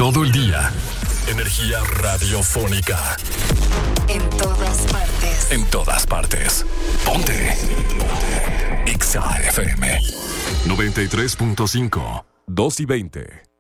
todo el día. Energía radiofónica. En todas partes. En todas partes. Ponte. Exa FM 93.5, 2:20.